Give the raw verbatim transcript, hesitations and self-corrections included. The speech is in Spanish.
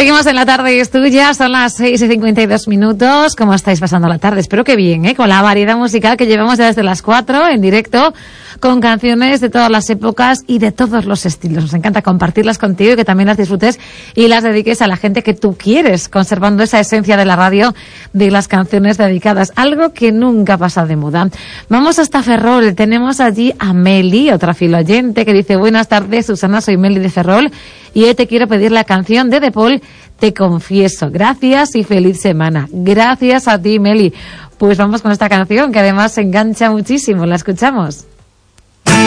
Seguimos en La Tarde es Tuya, son las seis y cincuenta y dos minutos. ¿Cómo estáis pasando la tarde? Espero que bien, ¿eh? Con la variedad musical que llevamos ya desde las cuatro en directo, con canciones de todas las épocas y de todos los estilos. Nos encanta compartirlas contigo y que también las disfrutes y las dediques a la gente que tú quieres, conservando esa esencia de la radio, de las canciones dedicadas, algo que nunca pasa de moda. Vamos hasta Ferrol, tenemos allí a Meli, otra fiel oyente, que dice: buenas tardes, Susana, soy Meli de Ferrol y hoy te quiero pedir la canción de De Paul, Te confieso. Gracias y feliz semana. Gracias a ti, Meli. Pues vamos con esta canción que además se engancha muchísimo. La escuchamos.